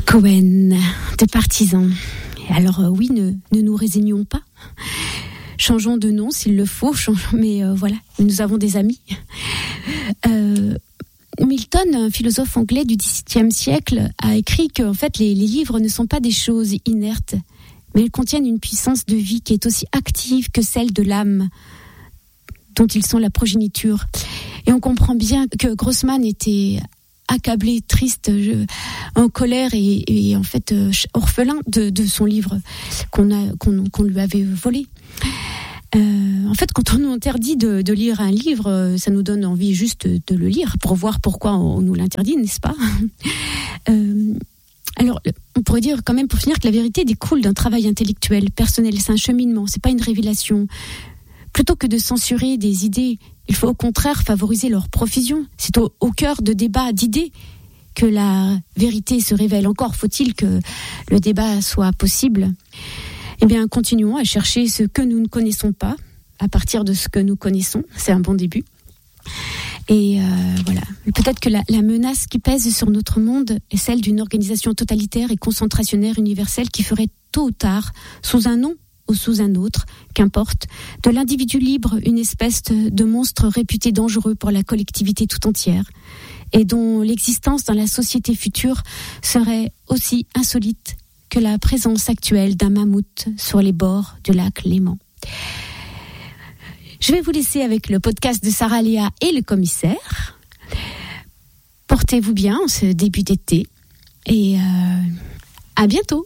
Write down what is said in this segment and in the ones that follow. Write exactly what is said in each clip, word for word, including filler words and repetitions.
Cohen, de Partisans. Alors euh, oui, ne, ne nous résignons pas. Changeons de nom s'il le faut, changeons, mais euh, voilà, nous avons des amis. Euh, Milton, un philosophe anglais du dix-septième siècle, a écrit que en fait, les, les livres ne sont pas des choses inertes, mais elles contiennent une puissance de vie qui est aussi active que celle de l'âme, dont ils sont la progéniture. Et on comprend bien que Grossman était accablé, triste, je, en colère et, et en fait euh, orphelin de, de son livre qu'on, a, qu'on, qu'on lui avait volé. Euh, en fait, quand on nous interdit de, de lire un livre, ça nous donne envie juste de, de le lire pour voir pourquoi on nous l'interdit, n'est-ce pas ? euh, Alors, on pourrait dire quand même pour finir que la vérité découle d'un travail intellectuel, personnel, c'est un cheminement, c'est pas une révélation. Plutôt que de censurer des idées, il faut au contraire favoriser leur profusion. C'est au, au cœur de débats d'idées que la vérité se révèle. Encore faut-il que le débat soit possible. Eh bien, continuons à chercher ce que nous ne connaissons pas, à partir de ce que nous connaissons. C'est un bon début. Et euh, voilà. Peut-être que la, la menace qui pèse sur notre monde est celle d'une organisation totalitaire et concentrationnaire universelle qui ferait tôt ou tard, sous un nom ou sous un autre, qu'importe, de l'individu libre une espèce de monstre réputé dangereux pour la collectivité tout entière, et dont l'existence dans la société future serait aussi insolite que la présence actuelle d'un mammouth sur les bords du lac Léman. Je vais vous laisser avec le podcast de Sarah Léa et le commissaire. Portez-vous bien en ce début d'été et euh, à bientôt.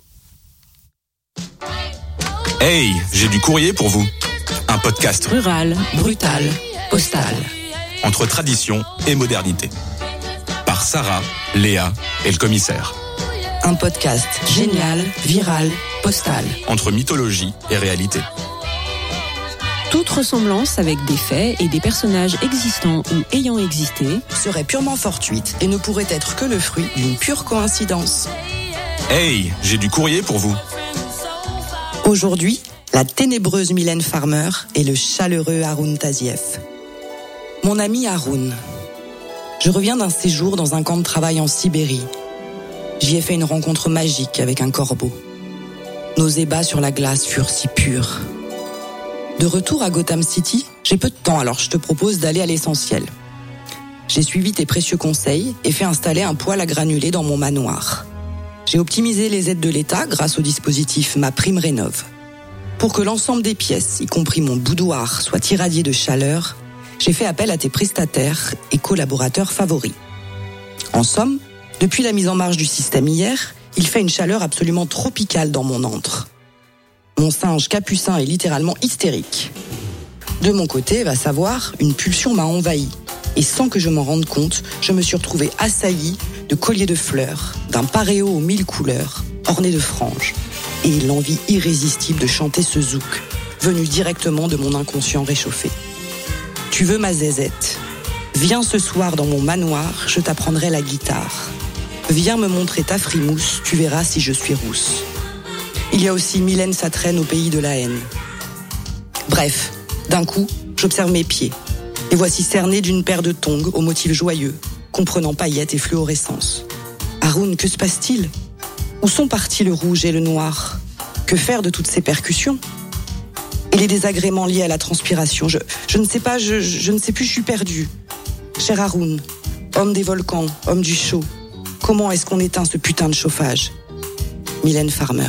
Hey, j'ai du courrier pour vous. Un podcast rural, brutal, postal. Entre tradition et modernité. Par Sarah, Léa et le commissaire. Un podcast génial, viral, postal. Entre mythologie et réalité. Toute ressemblance avec des faits et des personnages existants ou ayant existé serait purement fortuite et ne pourrait être que le fruit d'une pure coïncidence. Hey, j'ai du courrier pour vous. Aujourd'hui, la ténébreuse Mylène Farmer et le chaleureux Haroun Tazieff. Mon ami Haroun. Je reviens d'un séjour dans un camp de travail en Sibérie. J'y ai fait une rencontre magique avec un corbeau. Nos ébats sur la glace furent si purs. De retour à Gotham City, j'ai peu de temps, alors je te propose d'aller à l'essentiel. J'ai suivi tes précieux conseils et fait installer un poêle à granulés dans mon manoir. J'ai optimisé les aides de l'État grâce au dispositif Ma Prime Rénov'. Pour que l'ensemble des pièces, y compris mon boudoir, soit irradié de chaleur, j'ai fait appel à tes prestataires et collaborateurs favoris. En somme, depuis la mise en marche du système hier, il fait une chaleur absolument tropicale dans mon antre. Mon singe capucin est littéralement hystérique. De mon côté, va savoir, une pulsion m'a envahi. Et sans que je m'en rende compte, je me suis retrouvée assaillie de colliers de fleurs, d'un paréo aux mille couleurs, orné de franges, et l'envie irrésistible de chanter ce zouk, venu directement de mon inconscient réchauffé. Tu veux ma zézette ? Viens ce soir dans mon manoir, je t'apprendrai la guitare. Viens me montrer ta frimousse, tu verras si je suis rousse. Il y a aussi Mylène Satraine au pays de la haine. Bref, d'un coup, j'observe mes pieds. Les voici cernés d'une paire de tongs aux motifs joyeux, comprenant paillettes et fluorescence. Haroun, que se passe-t-il ? Où sont partis le rouge et le noir ? Que faire de toutes ces percussions ? Et les désagréments liés à la transpiration, je, je ne sais pas, je, je ne sais plus, je suis perdue. Cher Haroun, homme des volcans, homme du chaud, comment est-ce qu'on éteint ce putain de chauffage ? Mylène Farmer.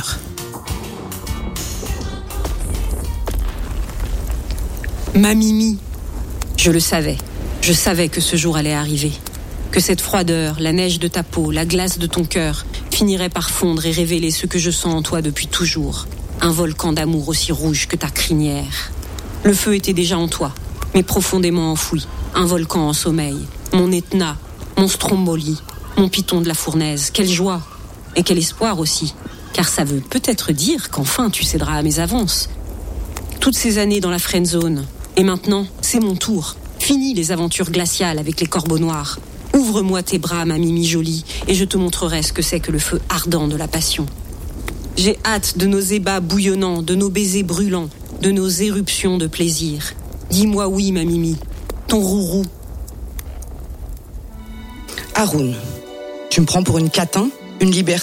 Ma Mimi, je le savais. Je savais que ce jour allait arriver. Que cette froideur, la neige de ta peau, la glace de ton cœur finirait par fondre et révéler ce que je sens en toi depuis toujours. Un volcan d'amour aussi rouge que ta crinière. Le feu était déjà en toi, mais profondément enfoui. Un volcan en sommeil. Mon Etna, mon Stromboli, mon Python de la fournaise. Quelle joie et quel espoir aussi. Car ça veut peut-être dire qu'enfin tu céderas à mes avances. Toutes ces années dans la friend zone. Et maintenant, c'est mon tour. Fini les aventures glaciales avec les corbeaux noirs. Ouvre-moi tes bras, ma Mimi jolie, et je te montrerai ce que c'est que le feu ardent de la passion. J'ai hâte de nos ébats bouillonnants, de nos baisers brûlants, de nos éruptions de plaisir. Dis-moi oui, ma Mimi, ton rourou. Haroun, tu me prends pour une catin, une libertine ?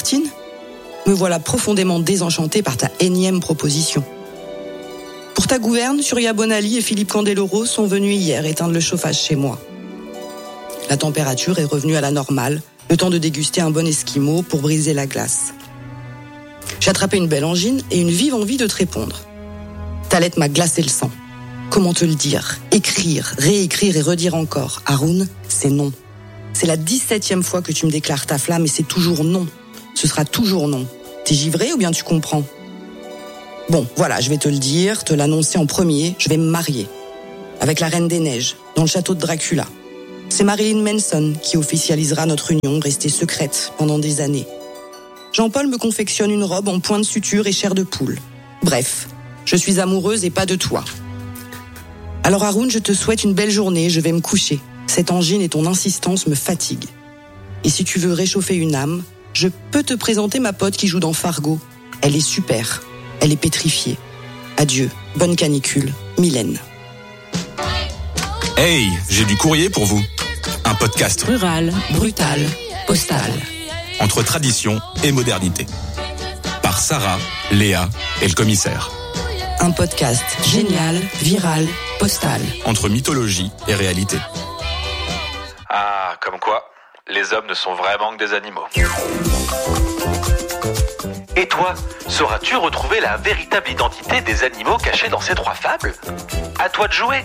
Me voilà profondément désenchantée par ta énième proposition. Pour ta gouverne, Surya Bonali et Philippe Candeloro sont venus hier éteindre le chauffage chez moi. La température est revenue à la normale, le temps de déguster un bon esquimau pour briser la glace. J'ai attrapé une belle angine et une vive envie de te répondre. Ta lettre m'a glacé le sang. Comment te le dire? Écrire, réécrire et redire encore. Haroun, c'est non. C'est la dix-septième fois que tu me déclares ta flamme et c'est toujours non. Ce sera toujours non. T'es givré ou bien tu comprends? Bon, voilà, je vais te le dire, te l'annoncer en premier, je vais me marier. Avec la Reine des Neiges, dans le château de Dracula. C'est Marilyn Manson qui officialisera notre union restée secrète pendant des années. Jean-Paul me confectionne une robe en point de suture et chair de poule. Bref, je suis amoureuse et pas de toi. Alors Haroun, je te souhaite une belle journée, je vais me coucher. Cette angine et ton insistance me fatiguent. Et si tu veux réchauffer une âme, je peux te présenter ma pote qui joue dans Fargo. Elle est super. Elle est pétrifiée. Adieu. Bonne canicule. Mylène. Hey, j'ai du courrier pour vous. Un podcast Rural, brutal, postal. entre tradition et modernité. Par Sarah, Léa et le commissaire. Un podcast génial, viral, postal. Entre mythologie et réalité. Ah, comme quoi, les hommes ne sont vraiment que des animaux. Et toi, sauras-tu retrouver la véritable identité des animaux cachés dans ces trois fables? À toi de jouer.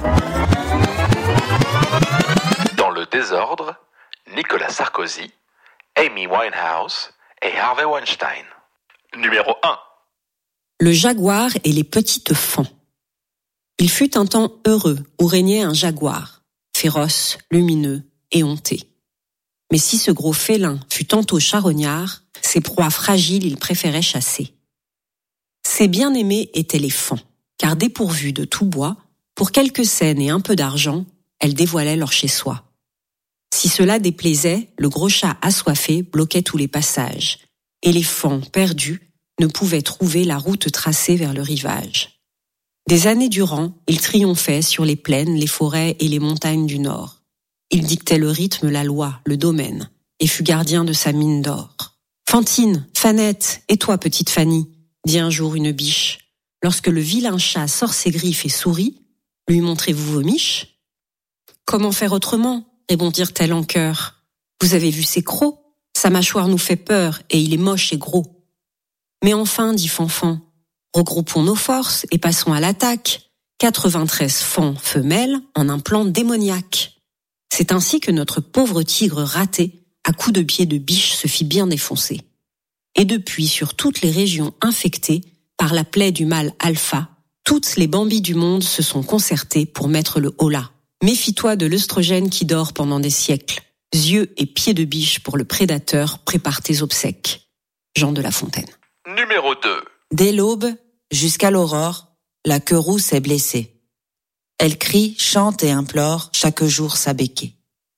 Dans le désordre, Nicolas Sarkozy, Amy Winehouse et Harvey Weinstein. Numéro un. Le jaguar et les petites fans. Il fut un temps heureux où régnait un jaguar, féroce, lumineux, éhonté. Mais si ce gros félin fut tantôt charognard, ses proies fragiles il préférait chasser. Ses bien-aimés étaient les fans, car dépourvus de tout bois, pour quelques scènes et un peu d'argent, elles dévoilaient leur chez-soi. Si cela déplaisait, le gros chat assoiffé bloquait tous les passages, et les fans perdus ne pouvaient trouver la route tracée vers le rivage. Des années durant, il triomphait sur les plaines, les forêts et les montagnes du Nord. Il dictait le rythme, la loi, le domaine, et fut gardien de sa mine d'or. « Fantine, Fanette, et toi, petite Fanny ?» dit un jour une biche. Lorsque le vilain chat sort ses griffes et sourit, « Lui montrez-vous vos miches ?»« Comment faire autrement ?» répondirent-elles en chœur. « Vous avez vu ses crocs? Sa mâchoire nous fait peur, et il est moche et gros. » Mais enfin, dit Fanfan, regroupons nos forces et passons à l'attaque. quatre-vingt-treize fans femelles en un plan démoniaque. C'est ainsi que notre pauvre tigre raté, à coups de pied de biche, se fit bien défoncer. Et depuis, sur toutes les régions infectées par la plaie du mâle alpha, toutes les bambis du monde se sont concertées pour mettre le holà. Méfie-toi de l'œstrogène qui dort pendant des siècles. Yeux et pieds de biche pour le prédateur, prépare tes obsèques. Jean de La Fontaine. Numéro deux. Dès l'aube, jusqu'à l'aurore, la queue rousse est blessée. Elle crie, chante et implore chaque jour sa béquée.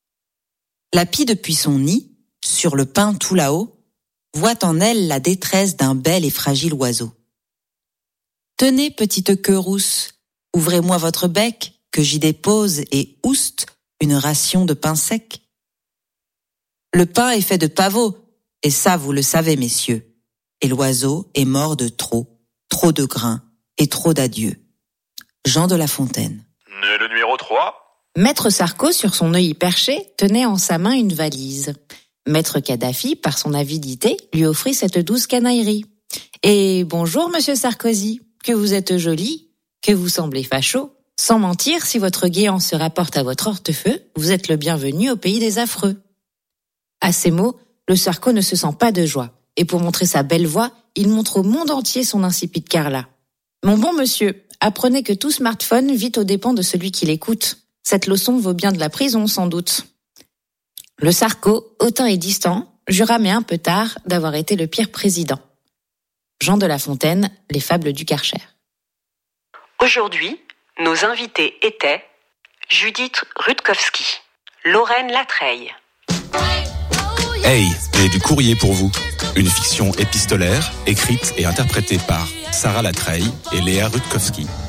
La pie depuis son nid, sur le pin tout là-haut, voit en elle la détresse d'un bel et fragile oiseau. Tenez, petite queue rousse, ouvrez-moi votre bec, que j'y dépose et ouste une ration de pain sec. Le pain est fait de pavots, et ça vous le savez, messieurs. Et l'oiseau est mort de trop, trop de grains et trop d'adieux. Jean de La Fontaine. Le numéro trois. Maître Sarko, sur son œil perché, tenait en sa main une valise. Maître Kadhafi, par son avidité, lui offrit cette douce canaillerie. « Et bonjour, monsieur Sarkozy, que vous êtes joli, que vous semblez facho. Sans mentir, si votre guéant se rapporte à votre hortefeux, vous êtes le bienvenu au pays des affreux. » À ces mots, le Sarko ne se sent pas de joie. Et pour montrer sa belle voix, il montre au monde entier son insipide carla. Mon bon monsieur, apprenez que tout smartphone vit aux dépens de celui qui l'écoute. Cette leçon vaut bien de la prison, sans doute. Le Sarko, hautain et distant, jura mais un peu tard d'avoir été le pire président. Jean de La Fontaine, Les Fables du Karcher. Aujourd'hui, nos invités étaient Judith Rutkowski, Lorraine Latreille. Hey, j'ai du courrier pour vous. Une fiction épistolaire, écrite et interprétée par Sarah Latreille et Léa Rutkowski.